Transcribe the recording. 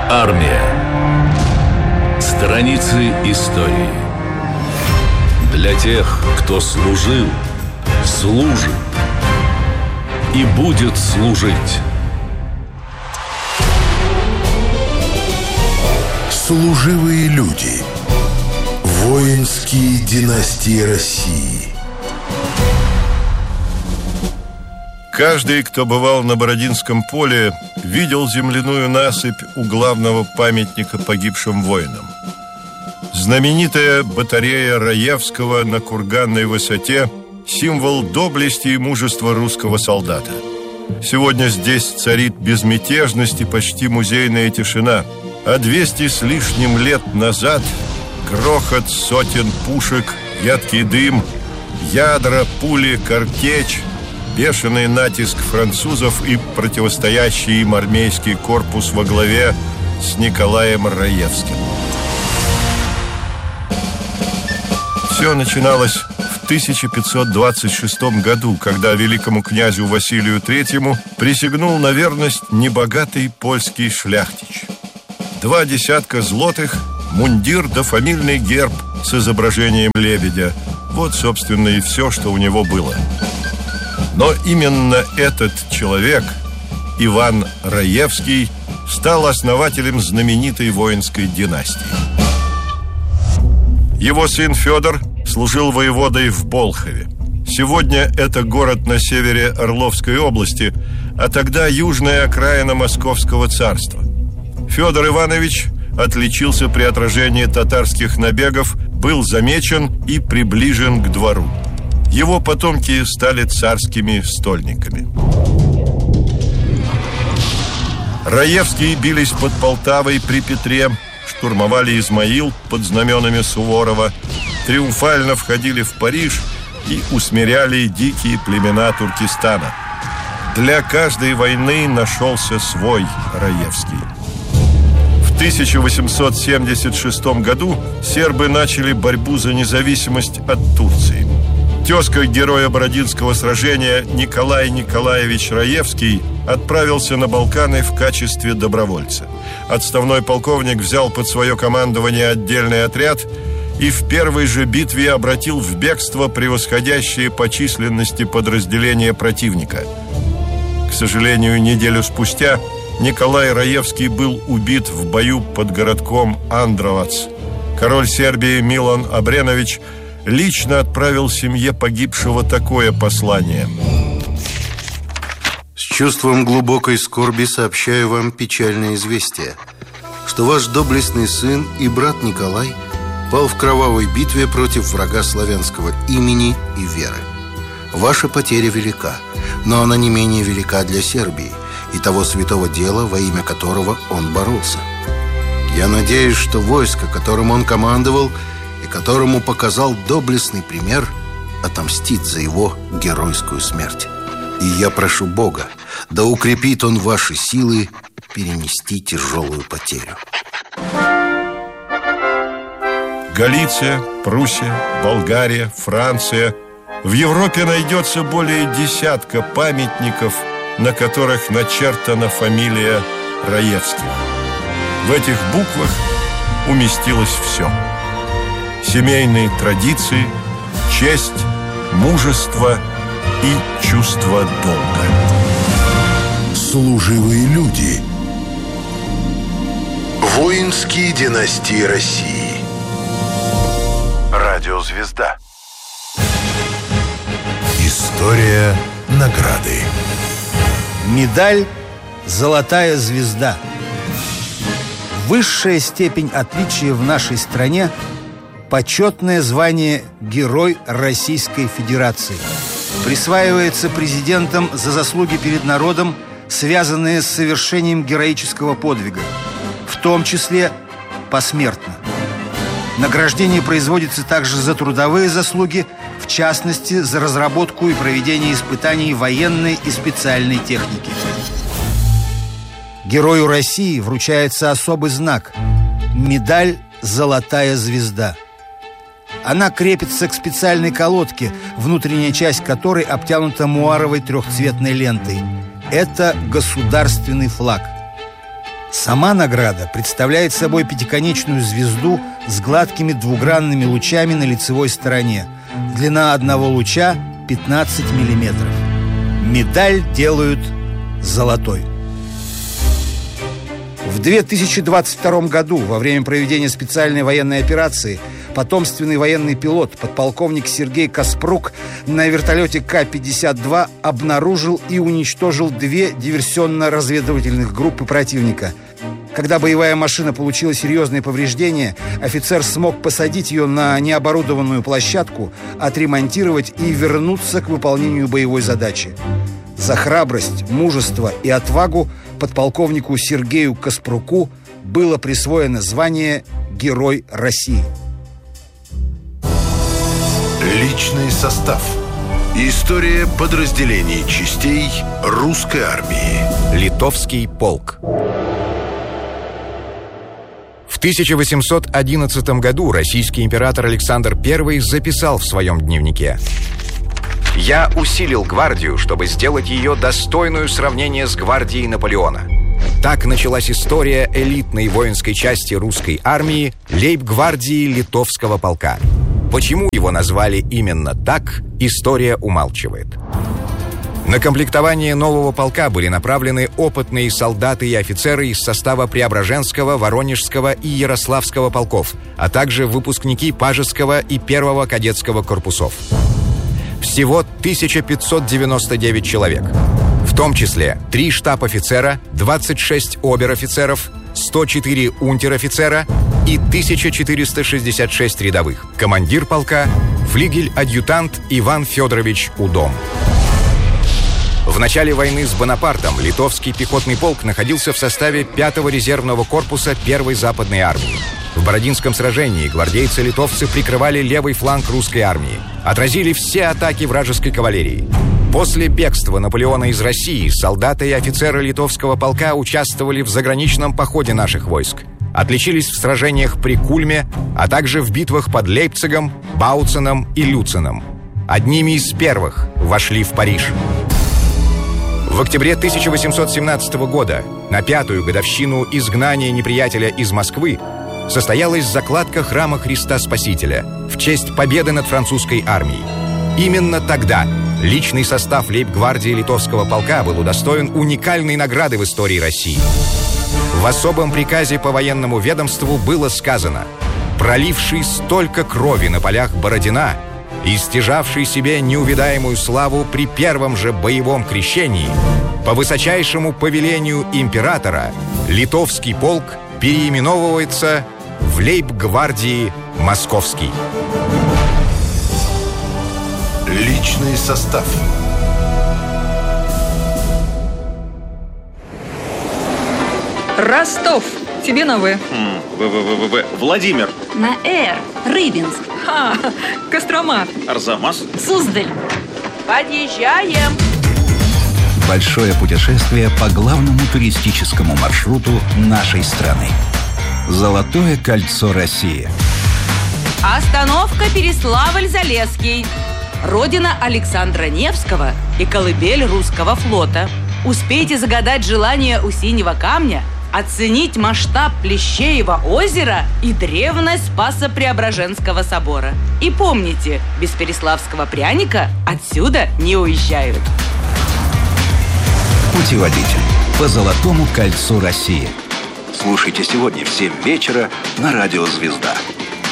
Армия. Страницы истории. Для тех, кто служил, служит и будет служить. Служивые люди. Воинские династии России. Каждый, кто бывал на Бородинском поле, видел земляную насыпь у главного памятника погибшим воинам. Знаменитая батарея Раевского на Курганной высоте – символ доблести и мужества русского солдата. Сегодня здесь царит безмятежность и почти музейная тишина, а 200 с лишним лет назад грохот сотен пушек, едкий дым, ядра, пули, картечь, бешеный натиск французов и противостоящий им армейский корпус во главе с Николаем Раевским. Все начиналось в 1526 году, когда великому князю Василию III присягнул на верность небогатый польский шляхтич. 2 десятка злотых, мундир да фамильный герб с изображением лебедя. Вот, собственно, и все, что у него было. Но именно этот человек, Иван Раевский, стал основателем знаменитой воинской династии. Его сын Федор служил воеводой в Болхове. Сегодня это город на севере Орловской области, а тогда южная окраина Московского царства. Федор Иванович отличился при отражении татарских набегов, был замечен и приближен к двору. Его потомки стали царскими стольниками. Раевские бились под Полтавой при Петре, штурмовали Измаил под знаменами Суворова, триумфально входили в Париж и усмиряли дикие племена Туркестана. Для каждой войны нашелся свой Раевский. В 1876 году сербы начали борьбу за независимость от Турции. Тезка героя Бородинского сражения Николай Николаевич Раевский отправился на Балканы в качестве добровольца. Отставной полковник взял под свое командование отдельный отряд и в первой же битве обратил в бегство превосходящие по численности подразделения противника. К сожалению, неделю спустя Николай Раевский был убит в бою под городком Андровац. Король Сербии Милан Обренович лично отправил семье погибшего такое послание: «С чувством глубокой скорби сообщаю вам печальное известие, что ваш доблестный сын и брат Николай пал в кровавой битве против врага славянского имени и веры. Ваша потеря велика, но она не менее велика для Сербии и того святого дела, во имя которого он боролся. Я надеюсь, что войско, которым он командовал и которому показал доблестный пример, отомстит за его геройскую смерть. И я прошу Бога, да укрепит он ваши силы перенести тяжелую потерю». Галиция, Пруссия, Болгария, Франция. В Европе найдется более десятка памятников, на которых начертана фамилия Раевских. В этих буквах уместилось все: семейные традиции, честь, мужество и чувство долга. Служивые люди. Воинские династии России. Радиозвезда. История награды. Медаль «Золотая звезда». Высшая степень отличия в нашей стране – почетное звание «Герой Российской Федерации». Присваивается президентом за заслуги перед народом, связанные с совершением героического подвига, в том числе посмертно. Награждение производится также за трудовые заслуги, в частности, за разработку и проведение испытаний военной и специальной техники. Герою России вручается особый знак – медаль «Золотая звезда». Она крепится к специальной колодке, внутренняя часть которой обтянута муаровой трехцветной лентой. Это государственный флаг. Сама награда представляет собой пятиконечную звезду с гладкими двугранными лучами на лицевой стороне. Длина одного луча 15 миллиметров. Медаль делают золотой. В 2022 году, во время проведения специальной военной операции, потомственный военный пилот, подполковник Сергей Каспрук, на вертолете К-52 обнаружил и уничтожил 2 диверсионно-разведывательных группы противника. Когда боевая машина получила серьезные повреждения, офицер смог посадить ее на необорудованную площадку, отремонтировать и вернуться к выполнению боевой задачи. За храбрость, мужество и отвагу подполковнику Сергею Каспруку было присвоено звание Герой России. Личный состав. История подразделений частей русской армии. Литовский полк. В 1811 году российский император Александр I записал в своем дневнике: «Я усилил гвардию, чтобы сделать ее достойную сравнения с гвардией Наполеона». Так началась история элитной воинской части русской армии лейб-гвардии Литовского полка. Почему его назвали именно так, история умалчивает. На комплектование нового полка были направлены опытные солдаты и офицеры из состава Преображенского, Воронежского и Ярославского полков, а также выпускники Пажеского и Первого кадетского корпусов. Всего 1599 человек, в том числе 3 штаб-офицера, 26 обер-офицеров, 104 унтер-офицера и 1466 рядовых. Командир полка – флигель-адъютант Иван Федорович Удом. В начале войны с Бонапартом литовский пехотный полк находился в составе 5-го резервного корпуса 1-й западной армии. В Бородинском сражении гвардейцы-литовцы прикрывали левый фланг русской армии, отразили все атаки вражеской кавалерии. После бегства Наполеона из России солдаты и офицеры литовского полка участвовали в заграничном походе наших войск, отличились в сражениях при Кульме, а также в битвах под Лейпцигом, Бауценом и Люценом. Одними из первых вошли в Париж. В октябре 1817 года, на 5-ю годовщину изгнания неприятеля из Москвы, состоялась закладка храма Христа Спасителя в честь победы над французской армией. Именно тогда личный состав лейб-гвардии Литовского полка был удостоен уникальной награды в истории России. В особом приказе по военному ведомству было сказано: «Проливший столько крови на полях Бородина и стяжавший себе неувидаемую славу при первом же боевом крещении, по высочайшему повелению императора Литовский полк переименовывается в лейб-гвардии Московский». Личный состав. Ростов. Тебе на В. Владимир. На Р. Рыбинск. Кострома. Арзамас. Суздаль. Подъезжаем. Большое путешествие по главному туристическому маршруту нашей страны. Золотое кольцо России. Остановка Переславль-Залесский. Родина Александра Невского и колыбель русского флота. Успейте загадать желание у синего камня, оценить масштаб Плещеева озера и древность Спасо-Преображенского собора. И помните, без переславского пряника отсюда не уезжают. Путеводитель по Золотому кольцу России. Слушайте сегодня в 7 вечера на радио «Звезда».